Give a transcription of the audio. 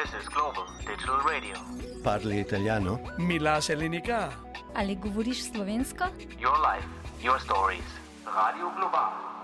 This is Global Digital Radio. Parli italiano? Mila Selenika. Ali govoriš slovensko? Your life, your stories. Radio Global.